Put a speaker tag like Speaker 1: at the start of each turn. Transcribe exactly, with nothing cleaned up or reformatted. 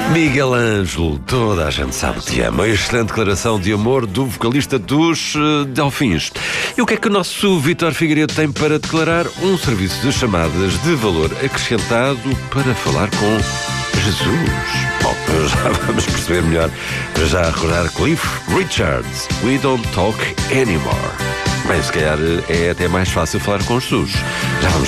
Speaker 1: Miguel Ângelo, toda a gente sabe que te ama. Excelente declaração de amor do vocalista dos uh, Delfins. E o que é que o nosso Vítor Figueiredo tem para declarar? Um serviço de chamadas de valor acrescentado para falar com Jesus. Bom, já vamos perceber melhor. Para já recordar Cliff Richards, We Don't Talk Anymore. Bem, se calhar é até mais fácil falar com Jesus. Já vamos